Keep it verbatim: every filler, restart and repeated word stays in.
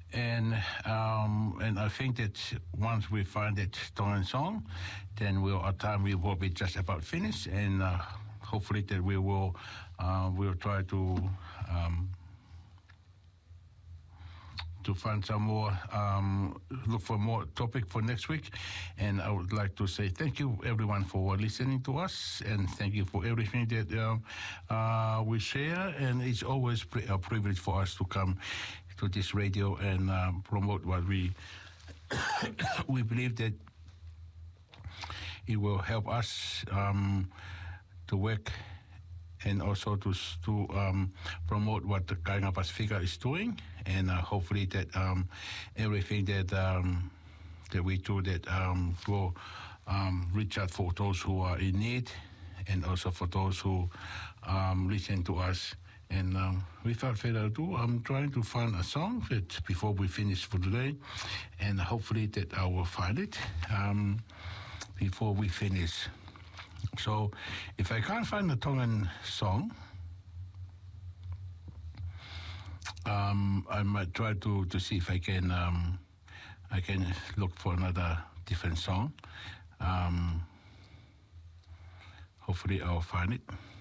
And um, and I think that once we find that Tongan song, then we'll, our time we will be just about finished, and uh, hopefully that we will uh, we'll try to um, to find some more um, look for more topic for next week. And I would like to say thank you everyone for listening to us, and thank you for everything that um, uh, we share. And it's always pri- a privilege for us to come to this radio and um, promote what we we believe that it will help us um, to work, and also to to um, promote what the Kainga Pacifica is doing, and uh, hopefully that um, everything that um, that we do that um, will um, reach out for those who are in need, and also for those who um, listen to us. And um, without further ado, I'm trying to find a song that before we finish for today, and hopefully that I will find it um, before we finish. So, if I can't find a Tongan song, um, I might try to, to see if I can um, I can look for another different song. Um, hopefully, I'll find it.